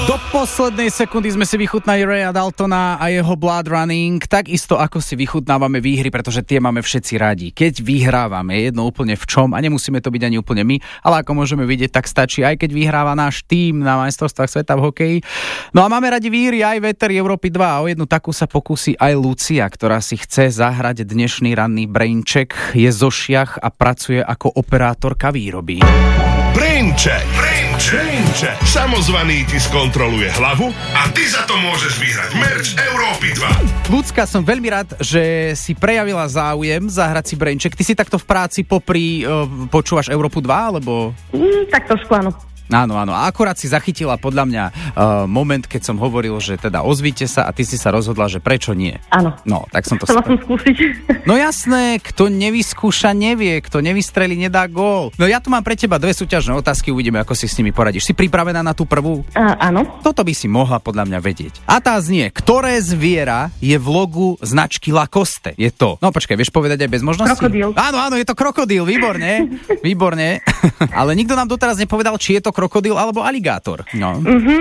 Do poslednej sekundy sme si vychutnali Raya Daltona a jeho Blood Running, takisto ako si vychutnávame výhry, pretože tie máme všetci radi. Keď vyhrávame, jedno úplne v čom, a nemusíme to byť ani úplne my, ale ako môžeme vidieť, tak stačí, aj keď vyhráva náš tím na majstrovstvách sveta v hokeji. No a máme radi výhry aj Veter Európy 2 a o jednu takú sa pokusí aj Lucia, ktorá si chce zahrať dnešný ranný braincheck, je zo Šiach a pracuje ako operátorka výroby. Braincheck. Samozvaný ti skontroluje hlavu a ty za to môžeš vyhrať merch Európy 2. Ľudská, som veľmi rád, že si prejavila záujem zahrať si braincheck. Ty si takto v práci popri počúvaš Európu 2, alebo? Tak trošku áno. Áno. A akurát si zachytila podľa mňa moment, keď som hovoril, že teda ozvite sa a ty si sa rozhodla, že prečo nie. Áno. No, tak som to chcela som skúsiť. No jasné, kto nevyskúša, nevie, kto nevystrelí, nedá gól. No ja tu mám pre teba dve súťažné otázky, uvidíme, ako si s nimi poradíš. Si pripravená na tú prvú? Áno. Toto by si mohla podľa mňa vedieť. A tá znie, ktoré zviera je v logu značky Lacoste? Je to, no počkaj, vieš povedať aj bez možnosti? Krokodíl. Áno, je to krokodíl, výborne. Ale nikto nám doteraz nepovedal, či je to krokodíl alebo aligátor. No.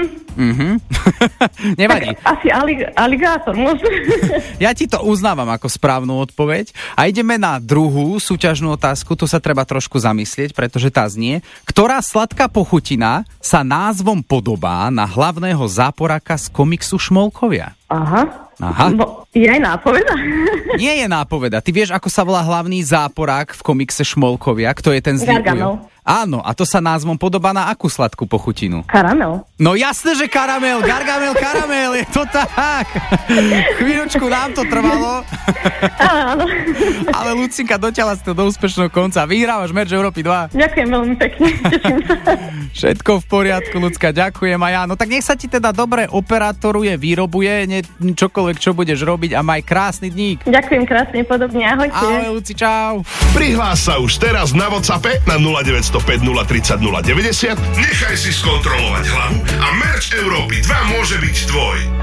Nevadí. Asi aligátor, možno. Ja ti to uznávam ako správnu odpoveď. A ideme na druhú súťažnú otázku. Tu sa treba trošku zamyslieť, pretože tá znie, ktorá sladká pochutina sa názvom podobá na hlavného záporáka z komiksu Šmolkovia? Aha. No, je aj nápoveda? Nie je nápoveda. Ty vieš, ako sa volá hlavný záporák v komikse Šmolkovia? Kto je ten zlý? Gargamel. Áno, a to sa názvom podobá na akú sladkú pochutinu? Karamel. No jasné, že karamel, Gargamel, karamel, je to tak. Chvíľočku nám to trvalo. Áno. Ale Lucinka, dotiahla si to do úspešného konca. Vyhrávaš merch Európy 2. Ďakujem veľmi pekne, teším sa. Všetko v poriadku, Lucka, ďakujem a ja. No tak nech sa ti teda dobre operátoruje, výrobuje, čokoľvek, čo budeš robiť a maj krásny dník. Ďakujem krásne, podobne, ahojte. Ahoj, Luci, čau. Prihlás sa už teraz na WhatsAppe na 0905 030 090. Nechaj si skontrolovať hlavu a merch Európy 2 môže byť tvoj.